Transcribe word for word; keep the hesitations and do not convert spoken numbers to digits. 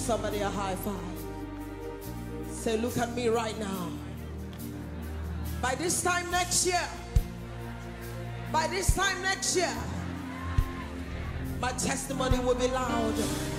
somebody a high five. Say, look at me right now. By this time next year, by this time next year, my testimony will be loud.